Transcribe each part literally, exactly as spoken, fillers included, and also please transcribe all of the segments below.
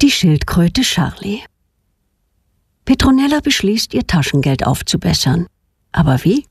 Die Schildkröte Charlie. Petronella beschließt, ihr Taschengeld aufzubessern. Aber wie?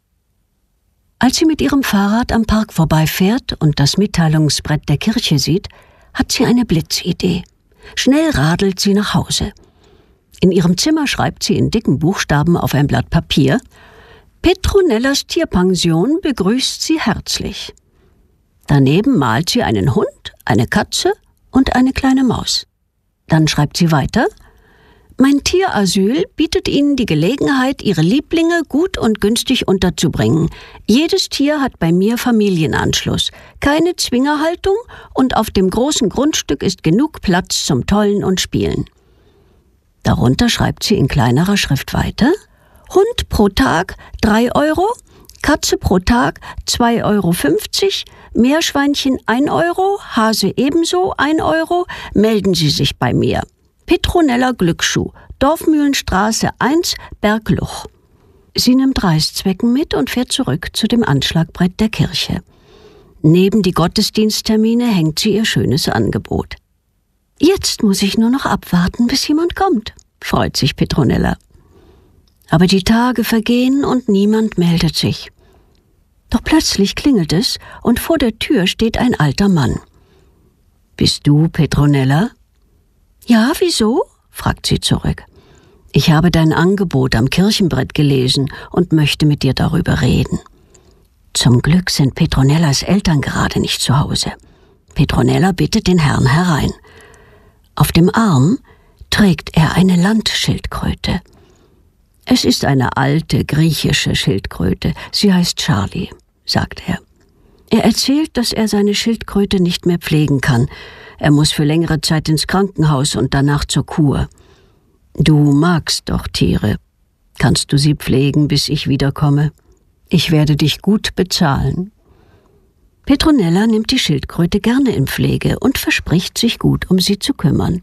Als sie mit ihrem Fahrrad am Park vorbeifährt und das Mitteilungsbrett der Kirche sieht, hat sie eine Blitzidee. Schnell radelt sie nach Hause. In ihrem Zimmer schreibt sie in dicken Buchstaben auf ein Blatt Papier: Petronellas Tierpension begrüßt sie herzlich. Daneben malt sie einen Hund, eine Katze und eine kleine Maus. Dann schreibt sie weiter: Mein Tierasyl bietet Ihnen die Gelegenheit, Ihre Lieblinge gut und günstig unterzubringen. Jedes Tier hat bei mir Familienanschluss, keine Zwingerhaltung und auf dem großen Grundstück ist genug Platz zum Tollen und Spielen. Darunter schreibt sie in kleinerer Schrift weiter: Hund pro Tag drei Euro, Katze pro Tag zwei Euro fünfzig, Meerschweinchen ein Euro, Hase ebenso ein Euro, melden Sie sich bei mir. Petronella Glücksschuh, Dorfmühlenstraße eins, Bergluch. Sie nimmt Reißzwecken mit und fährt zurück zu dem Anschlagbrett der Kirche. Neben die Gottesdiensttermine hängt sie ihr schönes Angebot. Jetzt muss ich nur noch abwarten, bis jemand kommt, freut sich Petronella. Aber die Tage vergehen und niemand meldet sich. Doch plötzlich klingelt es und vor der Tür steht ein alter Mann. »Bist du Petronella?« »Ja, wieso?« fragt sie zurück. »Ich habe dein Angebot am Kirchenbrett gelesen und möchte mit dir darüber reden.« Zum Glück sind Petronellas Eltern gerade nicht zu Hause. Petronella bittet den Herrn herein. Auf dem Arm trägt er eine Landschildkröte. Es ist eine alte griechische Schildkröte. Sie heißt Charlie, sagt er. Er erzählt, dass er seine Schildkröte nicht mehr pflegen kann. Er muss für längere Zeit ins Krankenhaus und danach zur Kur. Du magst doch Tiere. Kannst du sie pflegen, bis ich wiederkomme? Ich werde dich gut bezahlen. Petronella nimmt die Schildkröte gerne in Pflege und verspricht, sich gut um sie zu kümmern.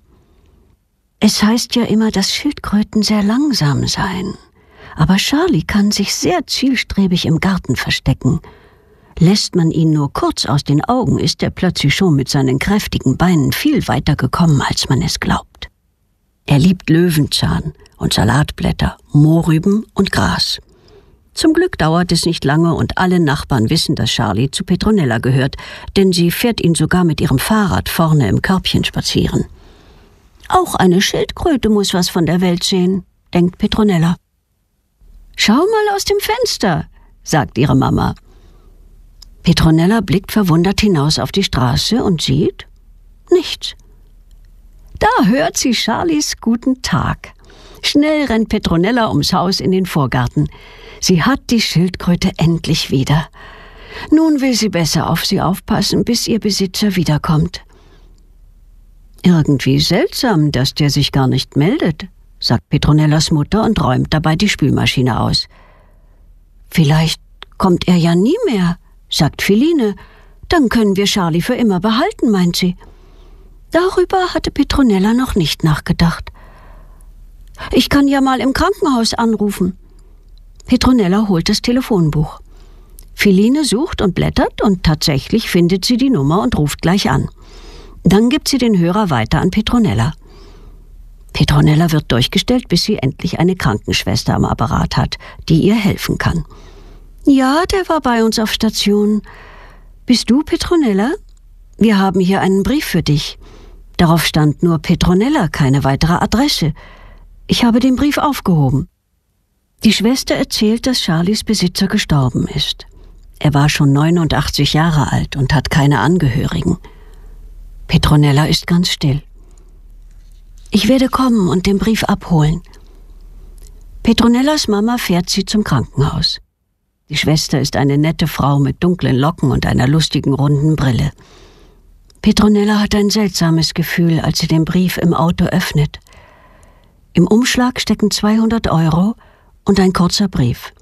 Es heißt ja immer, dass Schildkröten sehr langsam seien. Aber Charlie kann sich sehr zielstrebig im Garten verstecken. Lässt man ihn nur kurz aus den Augen, ist er plötzlich schon mit seinen kräftigen Beinen viel weiter gekommen, als man es glaubt. Er liebt Löwenzahn und Salatblätter, Mohrrüben und Gras. Zum Glück dauert es nicht lange und alle Nachbarn wissen, dass Charlie zu Petronella gehört, denn sie fährt ihn sogar mit ihrem Fahrrad vorne im Körbchen spazieren. Auch eine Schildkröte muss was von der Welt sehen, denkt Petronella. Schau mal aus dem Fenster, sagt ihre Mama. Petronella blickt verwundert hinaus auf die Straße und sieht nichts. Da hört sie Charlies guten Tag. Schnell rennt Petronella ums Haus in den Vorgarten. Sie hat die Schildkröte endlich wieder. Nun will sie besser auf sie aufpassen, bis ihr Besitzer wiederkommt. Irgendwie seltsam, dass der sich gar nicht meldet, sagt Petronellas Mutter und räumt dabei die Spülmaschine aus. Vielleicht kommt er ja nie mehr, sagt Philine. Dann können wir Charlie für immer behalten, meint sie. Darüber hatte Petronella noch nicht nachgedacht. Ich kann ja mal im Krankenhaus anrufen. Petronella holt das Telefonbuch. Philine sucht und blättert und tatsächlich findet sie die Nummer und ruft gleich an. Dann gibt sie den Hörer weiter an Petronella. Petronella wird durchgestellt, bis sie endlich eine Krankenschwester am Apparat hat, die ihr helfen kann. Ja, der war bei uns auf Station. Bist du Petronella? Wir haben hier einen Brief für dich. Darauf stand nur Petronella, keine weitere Adresse. Ich habe den Brief aufgehoben. Die Schwester erzählt, dass Charlies Besitzer gestorben ist. Er war schon neunundachtzig Jahre alt und hat keine Angehörigen. Petronella ist ganz still. Ich werde kommen und den Brief abholen. Petronellas Mama fährt sie zum Krankenhaus. Die Schwester ist eine nette Frau mit dunklen Locken und einer lustigen runden Brille. Petronella hat ein seltsames Gefühl, als sie den Brief im Auto öffnet. Im Umschlag stecken zweihundert Euro und ein kurzer Brief.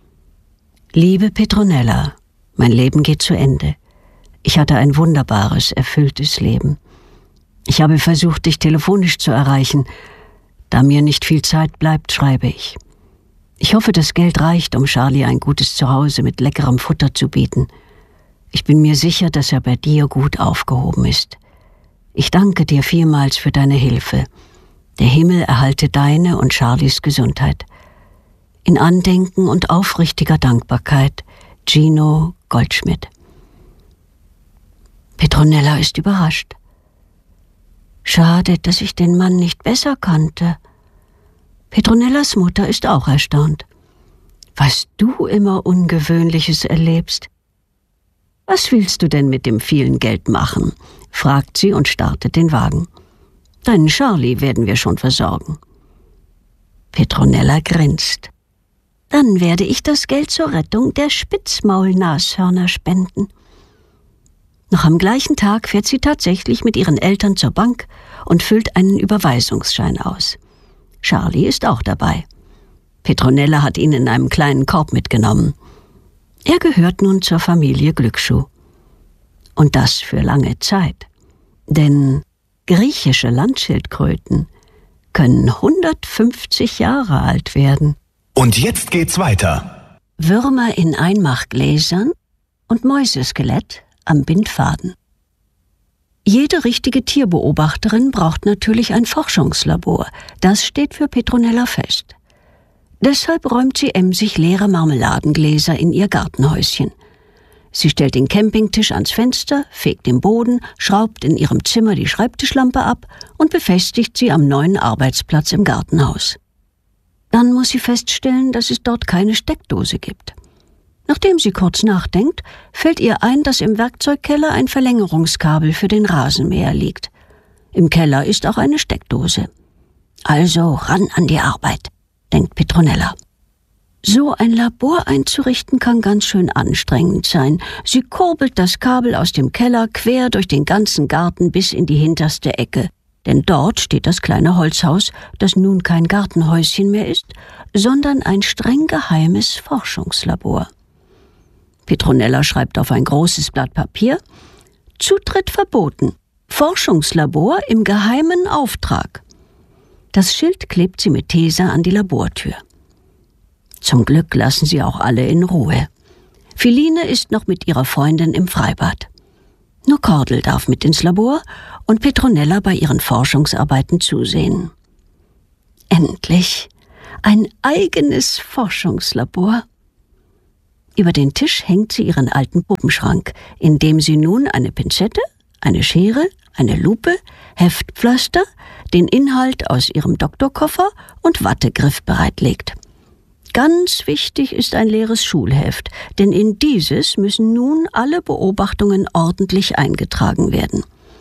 Liebe Petronella, mein Leben geht zu Ende. Ich hatte ein wunderbares, erfülltes Leben. Ich habe versucht, dich telefonisch zu erreichen. Da mir nicht viel Zeit bleibt, schreibe ich. Ich hoffe, das Geld reicht, um Charlie ein gutes Zuhause mit leckerem Futter zu bieten. Ich bin mir sicher, dass er bei dir gut aufgehoben ist. Ich danke dir vielmals für deine Hilfe. Der Himmel erhalte deine und Charlies Gesundheit. In Andenken und aufrichtiger Dankbarkeit, Gino Goldschmidt. Petronella ist überrascht. Schade, dass ich den Mann nicht besser kannte. Petronellas Mutter ist auch erstaunt. Was du immer Ungewöhnliches erlebst. Was willst du denn mit dem vielen Geld machen? Fragt sie und startet den Wagen. Deinen Charlie werden wir schon versorgen. Petronella grinst. Dann werde ich das Geld zur Rettung der Spitzmaulnashörner spenden. Noch am gleichen Tag fährt sie tatsächlich mit ihren Eltern zur Bank und füllt einen Überweisungsschein aus. Charlie ist auch dabei. Petronella hat ihn in einem kleinen Korb mitgenommen. Er gehört nun zur Familie Glücksschuh. Und das für lange Zeit. Denn griechische Landschildkröten können hundertfünfzig Jahre alt werden. Und jetzt geht's weiter. Würmer in Einmachgläsern und Mäuseskelett am Bindfaden. Jede richtige Tierbeobachterin braucht natürlich ein Forschungslabor. Das steht für Petronella fest. Deshalb räumt sie emsig leere Marmeladengläser in ihr Gartenhäuschen. Sie stellt den Campingtisch ans Fenster, fegt den Boden, schraubt in ihrem Zimmer die Schreibtischlampe ab und befestigt sie am neuen Arbeitsplatz im Gartenhaus. Dann muss sie feststellen, dass es dort keine Steckdose gibt. Nachdem sie kurz nachdenkt, fällt ihr ein, dass im Werkzeugkeller ein Verlängerungskabel für den Rasenmäher liegt. Im Keller ist auch eine Steckdose. Also ran an die Arbeit, denkt Petronella. So ein Labor einzurichten kann ganz schön anstrengend sein. Sie kurbelt das Kabel aus dem Keller quer durch den ganzen Garten bis in die hinterste Ecke. Denn dort steht das kleine Holzhaus, das nun kein Gartenhäuschen mehr ist, sondern ein streng geheimes Forschungslabor. Petronella schreibt auf ein großes Blatt Papier: Zutritt verboten. Forschungslabor im geheimen Auftrag. Das Schild klebt sie mit Tesa an die Labortür. Zum Glück lassen sie auch alle in Ruhe. Philine ist noch mit ihrer Freundin im Freibad. Nur Kordel darf mit ins Labor und Petronella bei ihren Forschungsarbeiten zusehen. Endlich ein eigenes Forschungslabor. Über den Tisch hängt sie ihren alten Puppenschrank, in dem sie nun eine Pinzette, eine Schere, eine Lupe, Heftpflaster, den Inhalt aus ihrem Doktorkoffer und Wattegriff bereitlegt. Ganz wichtig ist ein leeres Schulheft, denn in dieses müssen nun alle Beobachtungen ordentlich eingetragen werden.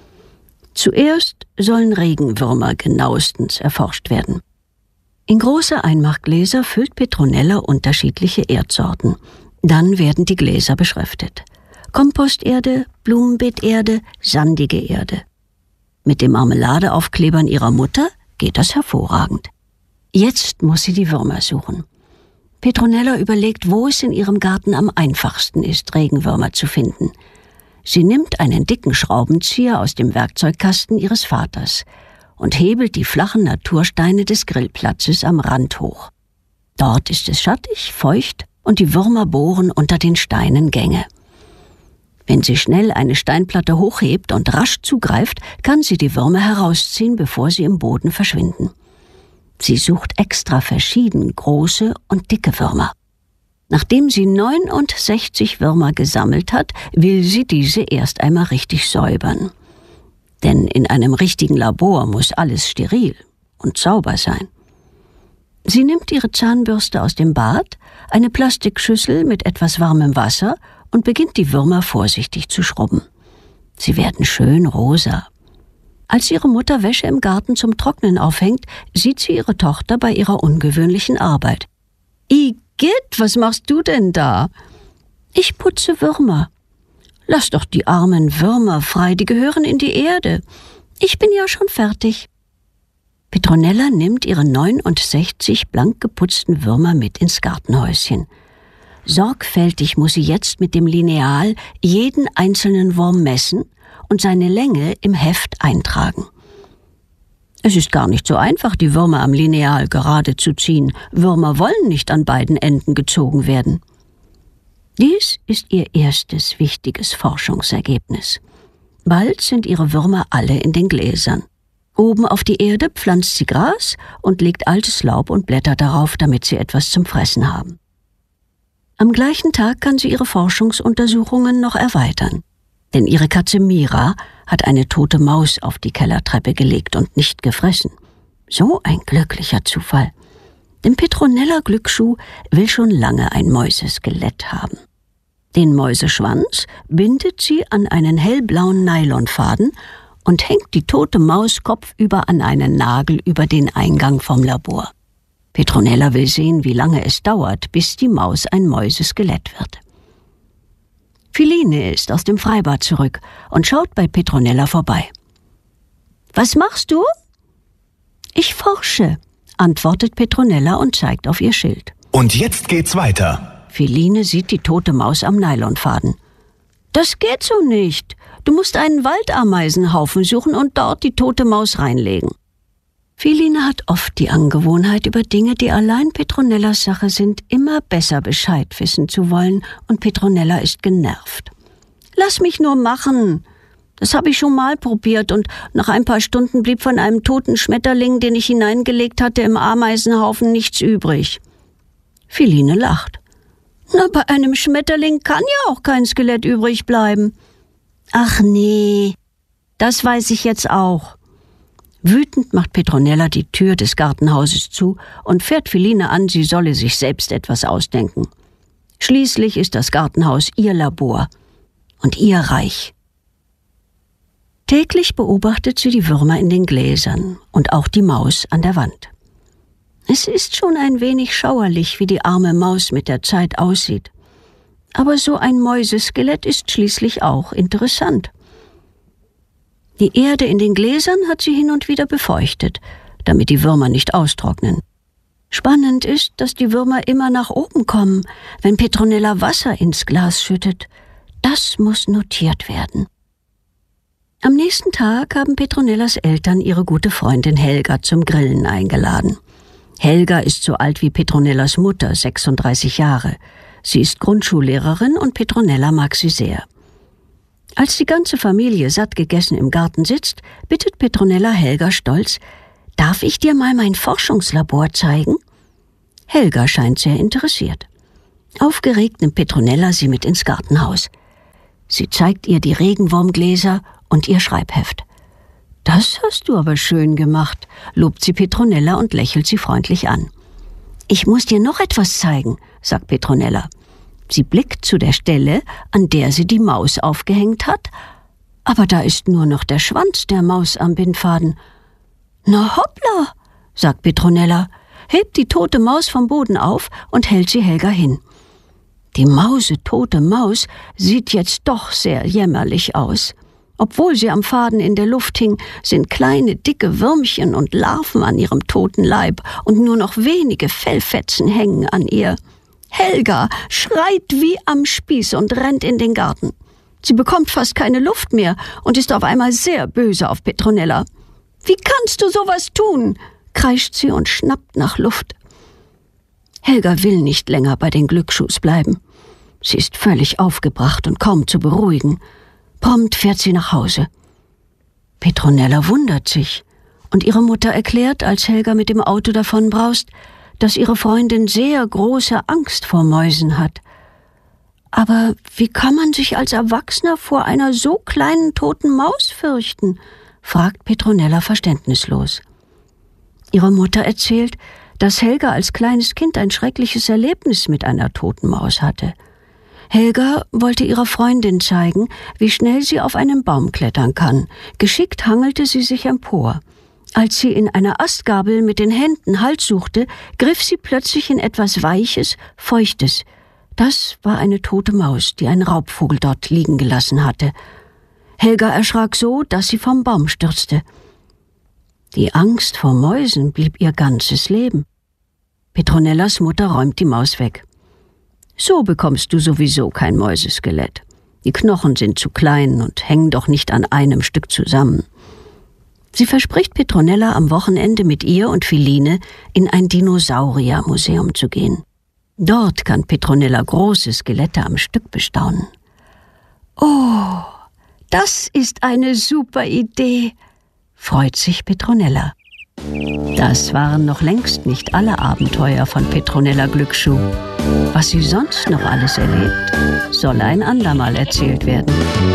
Zuerst sollen Regenwürmer genauestens erforscht werden. In große Einmachgläser füllt Petronella unterschiedliche Erdsorten. Dann werden die Gläser beschriftet. Komposterde, Blumenbeeterde, sandige Erde. Mit den Marmeladeaufklebern ihrer Mutter geht das hervorragend. Jetzt muss sie die Würmer suchen. Petronella überlegt, wo es in ihrem Garten am einfachsten ist, Regenwürmer zu finden. Sie nimmt einen dicken Schraubenzieher aus dem Werkzeugkasten ihres Vaters und hebelt die flachen Natursteine des Grillplatzes am Rand hoch. Dort ist es schattig, feucht und die Würmer bohren unter den Steinen Gänge. Wenn sie schnell eine Steinplatte hochhebt und rasch zugreift, kann sie die Würmer herausziehen, bevor sie im Boden verschwinden. Sie sucht extra verschieden große und dicke Würmer. Nachdem sie neunundsechzig Würmer gesammelt hat, will sie diese erst einmal richtig säubern. Denn in einem richtigen Labor muss alles steril und sauber sein. Sie nimmt ihre Zahnbürste aus dem Bad, eine Plastikschüssel mit etwas warmem Wasser und beginnt die Würmer vorsichtig zu schrubben. Sie werden schön rosa. Als ihre Mutter Wäsche im Garten zum Trocknen aufhängt, sieht sie ihre Tochter bei ihrer ungewöhnlichen Arbeit. »Igitt, was machst du denn da?« »Ich putze Würmer.« »Lass doch die armen Würmer frei, die gehören in die Erde. Ich bin ja schon fertig.« Petronella nimmt ihre neunundsechzig blank geputzten Würmer mit ins Gartenhäuschen. Sorgfältig muss sie jetzt mit dem Lineal jeden einzelnen Wurm messen und seine Länge im Heft eintragen. Es ist gar nicht so einfach, die Würmer am Lineal gerade zu ziehen. Würmer wollen nicht an beiden Enden gezogen werden. Dies ist ihr erstes wichtiges Forschungsergebnis. Bald sind ihre Würmer alle in den Gläsern. Oben auf die Erde pflanzt sie Gras und legt altes Laub und Blätter darauf, damit sie etwas zum Fressen haben. Am gleichen Tag kann sie ihre Forschungsuntersuchungen noch erweitern. Denn ihre Katze Mira hat eine tote Maus auf die Kellertreppe gelegt und nicht gefressen. So ein glücklicher Zufall. Denn Petronella Glücksschuh will schon lange ein Mäuseskelett haben. Den Mäuseschwanz bindet sie an einen hellblauen Nylonfaden und hängt die tote Maus kopfüber an einen Nagel über den Eingang vom Labor. Petronella will sehen, wie lange es dauert, bis die Maus ein Mäuseskelett wird. Philine ist aus dem Freibad zurück und schaut bei Petronella vorbei. »Was machst du?« »Ich forsche«, antwortet Petronella und zeigt auf ihr Schild. Und jetzt geht's weiter. Philine sieht die tote Maus am Nylonfaden. »Das geht so nicht. Du musst einen Waldameisenhaufen suchen und dort die tote Maus reinlegen.« Philine hat oft die Angewohnheit, über Dinge, die allein Petronellas Sache sind, immer besser Bescheid wissen zu wollen, und Petronella ist genervt. »Lass mich nur machen. Das habe ich schon mal probiert, und nach ein paar Stunden blieb von einem toten Schmetterling, den ich hineingelegt hatte, im Ameisenhaufen nichts übrig.« Philine lacht. »Na, bei einem Schmetterling kann ja auch kein Skelett übrig bleiben.« »Ach nee, das weiß ich jetzt auch.« Wütend macht Petronella die Tür des Gartenhauses zu und fährt Philine an, sie solle sich selbst etwas ausdenken. Schließlich ist das Gartenhaus ihr Labor und ihr Reich. Täglich beobachtet sie die Würmer in den Gläsern und auch die Maus an der Wand. Es ist schon ein wenig schauerlich, wie die arme Maus mit der Zeit aussieht. Aber so ein Mäuseskelett ist schließlich auch interessant. Die Erde in den Gläsern hat sie hin und wieder befeuchtet, damit die Würmer nicht austrocknen. Spannend ist, dass die Würmer immer nach oben kommen, wenn Petronella Wasser ins Glas schüttet. Das muss notiert werden. Am nächsten Tag haben Petronellas Eltern ihre gute Freundin Helga zum Grillen eingeladen. Helga ist so alt wie Petronellas Mutter, sechsunddreißig Jahre. Sie ist Grundschullehrerin und Petronella mag sie sehr. Als die ganze Familie satt gegessen im Garten sitzt, bittet Petronella Helga stolz: »Darf ich dir mal mein Forschungslabor zeigen?« Helga scheint sehr interessiert. Aufgeregt nimmt Petronella sie mit ins Gartenhaus. Sie zeigt ihr die Regenwurmgläser und ihr Schreibheft. »Das hast du aber schön gemacht«, lobt sie Petronella und lächelt sie freundlich an. »Ich muss dir noch etwas zeigen«, sagt Petronella. Sie blickt zu der Stelle, an der sie die Maus aufgehängt hat, aber da ist nur noch der Schwanz der Maus am Bindfaden. »Na hoppla«, sagt Petronella, hebt die tote Maus vom Boden auf und hält sie Helga hin. Die mausetote Maus sieht jetzt doch sehr jämmerlich aus. Obwohl sie am Faden in der Luft hing, sind kleine, dicke Würmchen und Larven an ihrem toten Leib und nur noch wenige Fellfetzen hängen an ihr. Helga schreit wie am Spieß und rennt in den Garten. Sie bekommt fast keine Luft mehr und ist auf einmal sehr böse auf Petronella. »Wie kannst du sowas tun?« kreischt sie und schnappt nach Luft. Helga will nicht länger bei den Glücksschuhs bleiben. Sie ist völlig aufgebracht und kaum zu beruhigen. Prompt fährt sie nach Hause. Petronella wundert sich und ihre Mutter erklärt, als Helga mit dem Auto davonbraust, dass ihre Freundin sehr große Angst vor Mäusen hat. Aber wie kann man sich als Erwachsener vor einer so kleinen toten Maus fürchten? Fragt Petronella verständnislos. Ihre Mutter erzählt, dass Helga als kleines Kind ein schreckliches Erlebnis mit einer toten Maus hatte. Helga wollte ihrer Freundin zeigen, wie schnell sie auf einen Baum klettern kann. Geschickt hangelte sie sich empor. Als sie in einer Astgabel mit den Händen Halt suchte, griff sie plötzlich in etwas Weiches, Feuchtes. Das war eine tote Maus, die ein Raubvogel dort liegen gelassen hatte. Helga erschrak so, dass sie vom Baum stürzte. Die Angst vor Mäusen blieb ihr ganzes Leben. Petronellas Mutter räumt die Maus weg. »So bekommst du sowieso kein Mäuseskelett. Die Knochen sind zu klein und hängen doch nicht an einem Stück zusammen.« Sie verspricht Petronella, am Wochenende mit ihr und Philine in ein Dinosauriermuseum zu gehen. Dort kann Petronella große Skelette am Stück bestaunen. »Oh, Das ist eine super Idee, freut sich Petronella. Das waren noch längst nicht alle Abenteuer von Petronella Glücksschuh. Was sie sonst noch alles erlebt, soll ein andermal erzählt werden.